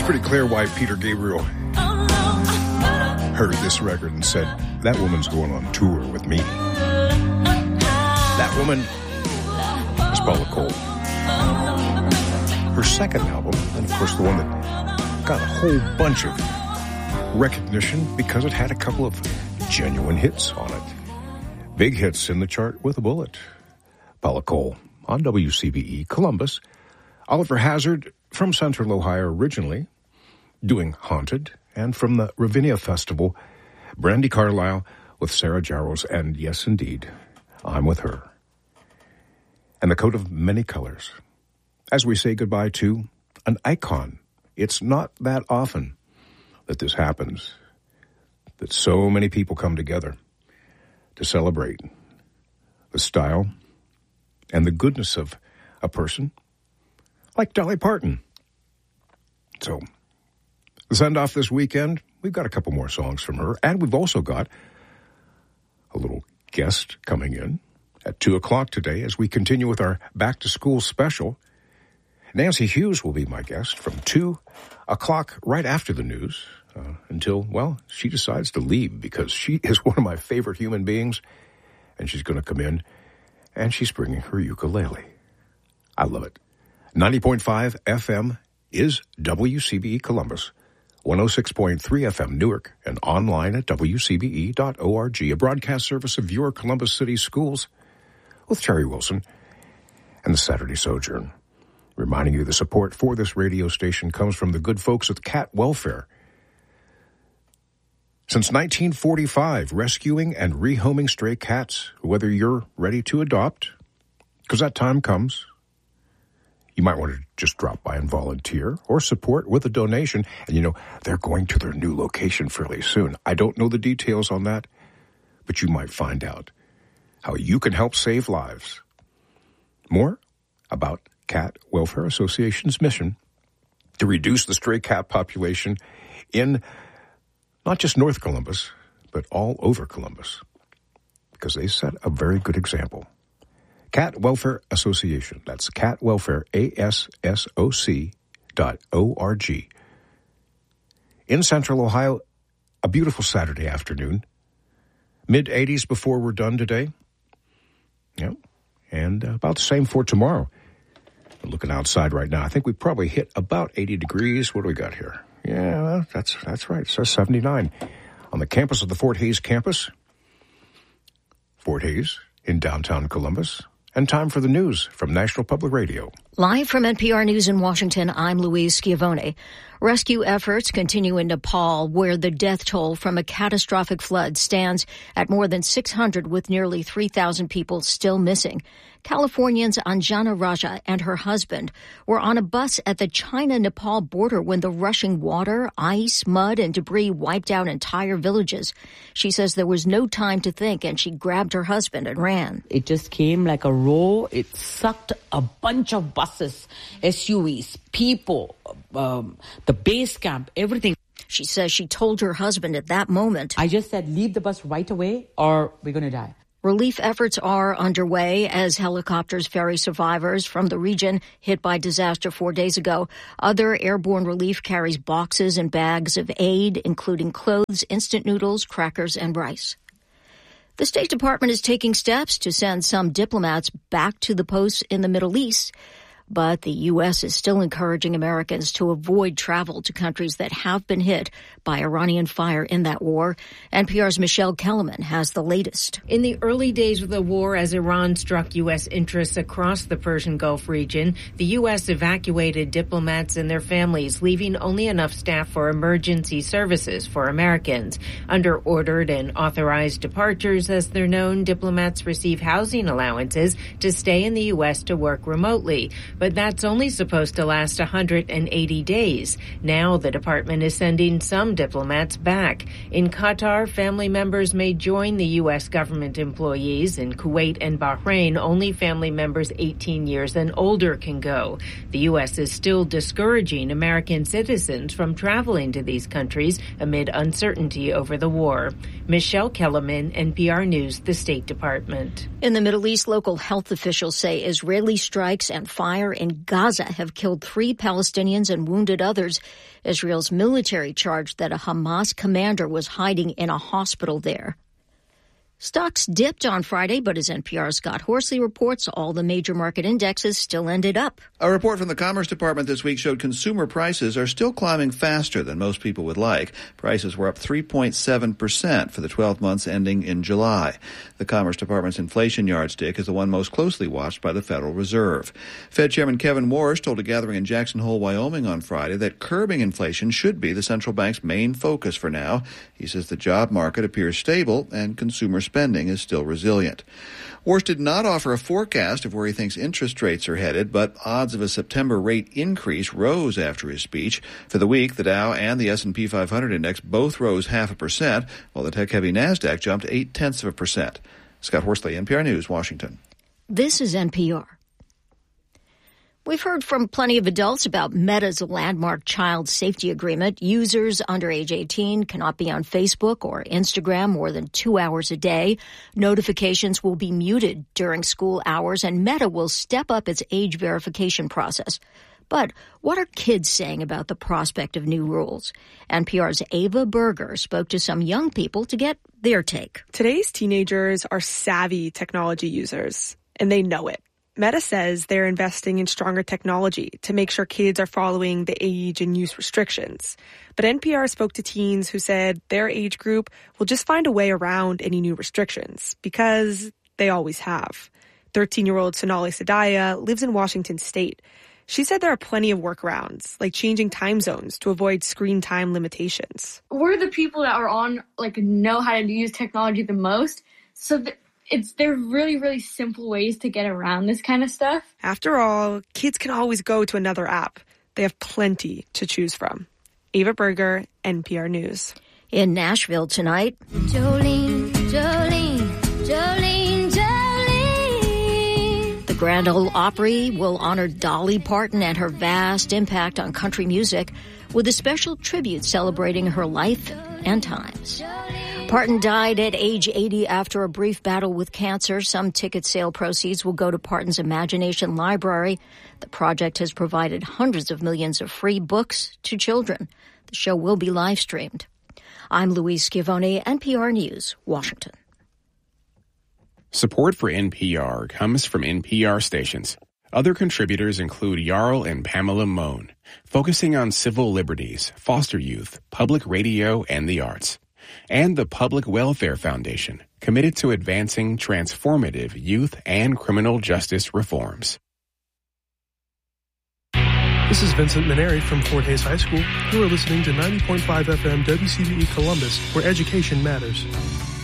pretty clear why Peter Gabriel heard this record and said, that woman's going on tour with me. That woman is Paula Cole. Her second album, and of course the one that got a whole bunch of recognition because it had a couple of genuine hits on it. Big hits in the chart with a bullet. Paula Cole on WCBE Columbus. Oliver Hazard from Central Ohio originally, doing Haunted, and from the Ravinia Festival, Brandi Carlile with Sarah Jarosz, and yes, indeed, I'm with her. And the coat of many colors. As we say goodbye to an icon. It's not that often that this happens, that so many people come together to celebrate the style and the goodness of a person like Dolly Parton. So, the send-off this weekend, we've got a couple more songs from her, and we've also got a little guest coming in at 2 o'clock today as we continue with our back-to-school special. Nancy Hughes will be my guest from 2 o'clock right after the news until, well, she decides to leave because she is one of my favorite human beings, and she's going to come in, and she's bringing her ukulele. I love it. 90.5 FM is WCBE Columbus, 106.3 FM Newark, and online at WCBE.org, a broadcast service of your Columbus City schools with Terry Wilson and the Saturday Sojourn. Reminding you the support for this radio station comes from the good folks at Cat Welfare. Since 1945, rescuing and rehoming stray cats, whether you're ready to adopt, because that time comes. You might want to just drop by and volunteer or support with a donation. And you know, they're going to their new location fairly soon. I don't know the details on that, but you might find out how you can help save lives. More about Cat Welfare Association's mission to reduce the stray cat population in not just North Columbus, but all over Columbus, because they set a very good example. Cat Welfare Association. That's Cat Welfare, ASSOC.org. In Central Ohio, a beautiful Saturday afternoon. Mid-80s before we're done today. Yep. And about the same for tomorrow. I'm looking outside right now. I think we probably hit about 80 degrees. What do we got here? Yeah, that's right. It says 79. On the campus of the Fort Hays campus. Fort Hays in downtown Columbus. And time for the news from National Public Radio. Live from NPR News in Washington, I'm Louise Schiavone. Rescue efforts continue in Nepal, where the death toll from a catastrophic flood stands at more than 600, with nearly 3,000 people still missing. Californians Anjana Raja and her husband were on a bus at the China-Nepal border when the rushing water, ice, mud, and debris wiped out entire villages. She says there was no time to think, and she grabbed her husband and ran. It just came like a row. It sucked a bunch of buses, SUVs, people, the base camp, everything. She says she told her husband at that moment, I just said, leave the bus right away or we're going to die. Relief efforts are underway as helicopters ferry survivors from the region hit by disaster 4 days ago. Other airborne relief carries boxes and bags of aid, including clothes, instant noodles, crackers, and rice. The State Department is taking steps to send some diplomats back to the posts in the Middle East. But the U.S. is still encouraging Americans to avoid travel to countries that have been hit by Iranian fire in that war. NPR's Michelle Kellerman has the latest. In the early days of the war, as Iran struck U.S. interests across the Persian Gulf region, the U.S. evacuated diplomats and their families, leaving only enough staff for emergency services for Americans. Under ordered and authorized departures, as they're known, diplomats receive housing allowances to stay in the U.S. to work remotely. But that's only supposed to last 180 days. Now the department is sending some diplomats back. In Qatar, family members may join the U.S. government employees. In Kuwait and Bahrain, only family members 18 years and older can go. The U.S. is still discouraging American citizens from traveling to these countries amid uncertainty over the war. Michelle Kellerman, NPR News, the State Department. In the Middle East, local health officials say Israeli strikes and fire fire in Gaza have killed 3 Palestinians and wounded others. Israel's military charged that a Hamas commander was hiding in a hospital there. Stocks dipped on Friday, but as NPR's Scott Horsley reports, all the major market indexes still ended up. A report from the Commerce Department this week showed consumer prices are still climbing faster than most people would like. Prices were up 3.7% for the 12 months ending in July. The Commerce Department's inflation yardstick is the one most closely watched by the Federal Reserve. Fed Chairman Kevin Warsh told a gathering in Jackson Hole, Wyoming on Friday that curbing inflation should be the central bank's main focus for now. He says the job market appears stable and consumer spending is still resilient. Warsh did not offer a forecast of where he thinks interest rates are headed, but odds of a September rate increase rose after his speech. For the week, the Dow and the S&P 500 index both rose 0.5%, while the tech-heavy NASDAQ jumped 0.8%. Scott Horsley, NPR News, Washington. This is NPR. We've heard from plenty of adults about Meta's landmark child safety agreement. Users under age 18 cannot be on Facebook or Instagram more than 2 hours a day. Notifications will be muted during school hours, and Meta will step up its age verification process. But what are kids saying about the prospect of new rules? NPR's Ava Berger spoke to some young people to get their take. Today's teenagers are savvy technology users, and they know it. Meta says they're investing in stronger technology to make sure kids are following the age and use restrictions. But NPR spoke to teens who said their age group will just find a way around any new restrictions because they always have. 13-year-old Sonali Sadaya lives in Washington State. She said there are plenty of workarounds, like changing time zones to avoid screen time limitations. We're the people that are on, know how to use technology the most. So there are really, really simple ways to get around this kind of stuff. After all, kids can always go to another app. They have plenty to choose from. Ava Berger, NPR News. In Nashville tonight, Jolene, Jolene, Jolene, Jolene. The Grand Ole Opry will honor Dolly Parton and her vast impact on country music with a special tribute celebrating her life and times. Parton died at age 80 after a brief battle with cancer. Some ticket sale proceeds will go to Parton's Imagination Library. The project has provided hundreds of millions of free books to children. The show will be live streamed. I'm Louise Schiavone, NPR News, Washington. Support for NPR comes from NPR stations. Other contributors include Jarl and Pamela Mohn, focusing on civil liberties, foster youth, public radio, and the arts. And the Public Welfare Foundation, committed to advancing transformative youth and criminal justice reforms. This is Vincent Maneri from Fort Hays High School. You are listening to 90.5 FM WCVE Columbus, where education matters.